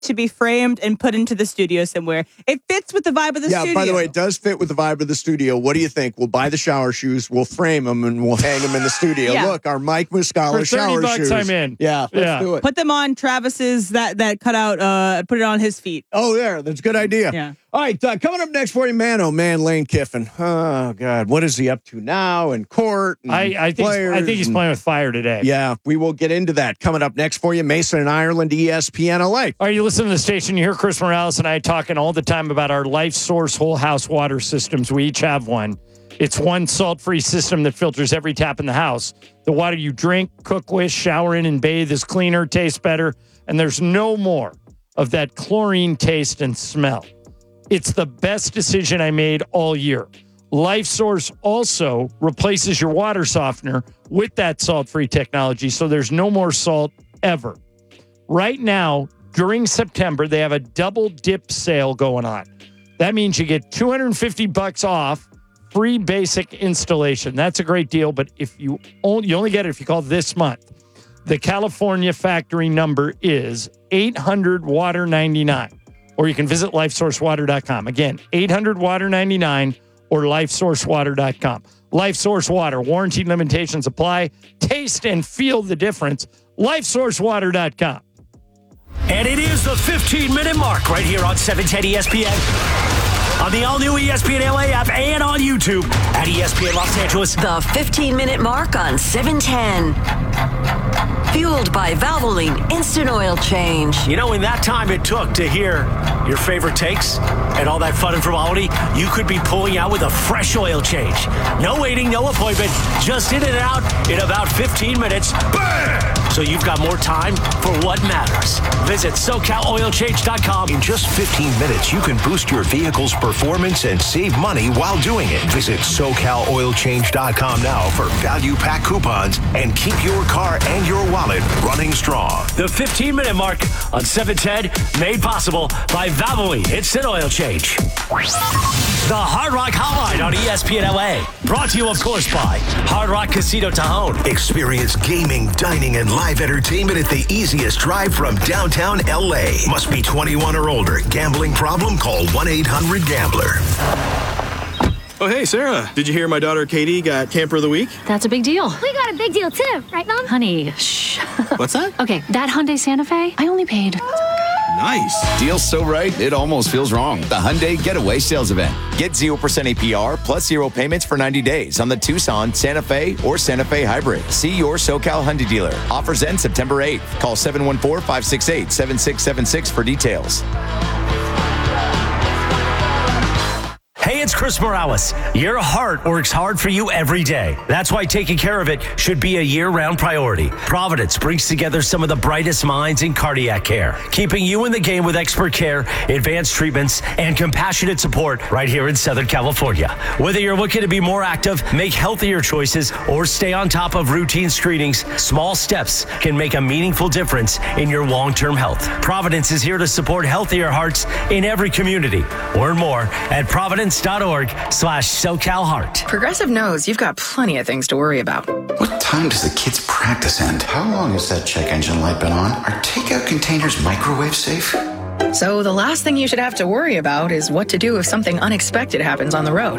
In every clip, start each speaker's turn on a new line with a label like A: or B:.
A: to be framed and put into the studio somewhere. It fits with the vibe of the studio.
B: Yeah, by the way, it does fit with the vibe of the studio. What do you think? We'll buy the shower shoes, we'll frame them, and we'll hang them in the studio.
A: Yeah.
B: Look, our Mike Muscala shower
C: $30
B: shoes.
C: I'm in.
B: Yeah, let's do it.
A: Put them on Travis's, that cutout, put it on his feet.
B: Oh, there. That's a good idea.
A: Yeah.
B: All right, coming up next for you, man, oh, man, Lane Kiffin. Oh, God, what is he up to now in court? And
C: I think he's playing with fire today.
B: Yeah, we will get into that. Coming up next for you, Mason and Ireland, ESPN LA.
C: Are you listening to the station? You hear Chris Morales and I talking all the time about our Life Source whole house water systems. We each have one. It's one salt-free system that filters every tap in the house. The water you drink, cook with, shower in, and bathe is cleaner, tastes better, and there's no more of that chlorine taste and smell. It's the best decision I made all year. Life Source also replaces your water softener with that salt-free technology, so there's no more salt ever. Right now, during September, they have a double dip sale going on. That means you get $250 off, free basic installation. That's a great deal, but if you only get it if you call this month. The California factory number is 800-WATER-99, or you can visit lifesourcewater.com. Again, 800-WATER-99 or lifesourcewater.com. Life Source Water, warranty limitations apply. Taste and feel the difference. lifesourcewater.com.
D: And it is the 15-minute mark right here on 710 ESPN. On the all-new ESPN LA app and on YouTube at ESPN Los Angeles.
E: The 15-minute mark on 710. Fueled by Valvoline Instant Oil Change.
D: You know, in that time it took to hear your favorite takes and all that fun and frivolity, you could be pulling out with a fresh oil change. No waiting, no appointment, just in and out in about 15 minutes. Bam! So you've got more time for what matters. Visit SoCalOilChange.com.
F: In just 15 minutes, you can boost your vehicle's performance and save money while doing it. Visit SoCalOilChange.com now for value pack coupons and keep your car and your wallet running strong.
D: The 15-minute mark on 710, made possible by Valvoline Instant Oil Change. The Hard Rock Hotline on ESPN LA. Brought to you, of course, by Hard Rock Casino Tajon.
F: Experience gaming, dining, and live entertainment at the easiest drive from downtown LA. Must be 21 or older. Gambling problem? Call 1-800-GAMBLER.
G: Oh, hey, Sarah. Did you hear my daughter Katie got Camper of the Week?
H: That's a big deal.
I: We got a big deal, too. Right, Mom?
H: Honey, shh.
G: What's that?
H: Okay, that Hyundai Santa Fe, I only paid...
G: Nice.
J: Deal's so right, it almost feels wrong. The Hyundai Getaway Sales Event. Get 0% APR plus 0 payments for 90 days on the Tucson, Santa Fe, or Santa Fe Hybrid. See your SoCal Hyundai dealer. Offers end September 8th. Call 714-568-7676 for details.
D: Hey, it's Chris Morales. Your heart works hard for you every day. That's why taking care of it should be a year-round priority. Providence brings together some of the brightest minds in cardiac care, keeping you in the game with expert care, advanced treatments, and compassionate support right here in Southern California. Whether you're looking to be more active, make healthier choices, or stay on top of routine screenings, small steps can make a meaningful difference in your long-term health. Providence is here to support healthier hearts in every community. Learn more at providence.org/SoCalHeart.
K: Progressive knows you've got plenty of things to worry about.
L: What time does the kids' practice end? How long has that check engine light been on? Are takeout containers microwave safe?
K: So the last thing you should have to worry about is what to do if something unexpected happens on the road.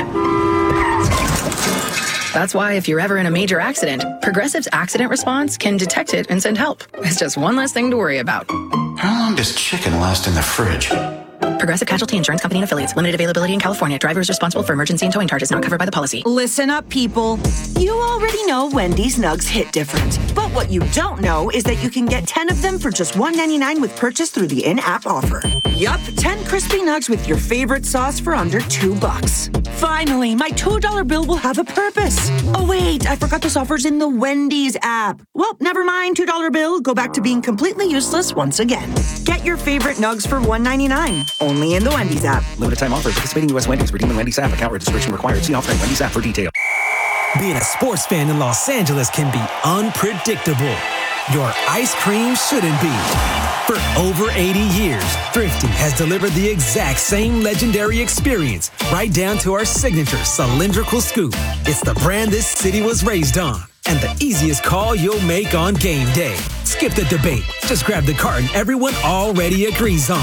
K: That's why if you're ever in a major accident, Progressive's accident response can detect it and send help. It's just one less thing to worry about.
L: How long does chicken last in the fridge?
K: Progressive Casualty Insurance Company and Affiliates. Limited availability in California. Driver is responsible for emergency and towing charges not covered by the policy.
M: Listen up, people. You already know Wendy's Nugs hit different. But what you don't know is that you can get 10 of them for just $1.99 with purchase through the in-app offer. Yup, 10 crispy nugs with your favorite sauce for under $2. Finally, my $2 bill will have a purpose. Oh, wait, I forgot this offer's in the Wendy's app. Well, never mind, $2 bill. Go back to being completely useless once again. Get your favorite nugs for $1.99. Only in the Wendy's app.
N: Limited time offer. Participating U.S. Wendy's. Redeem the Wendy's app. Account registration required. See offer in Wendy's app for detail.
O: Being a sports fan in Los Angeles can be unpredictable. Your ice cream shouldn't be. For over 80 years, Thrifty has delivered the exact same legendary experience, right down to our signature cylindrical scoop. It's the brand this city was raised on. and the easiest call you'll make on game day. Skip the debate. Just grab the carton everyone already agrees on.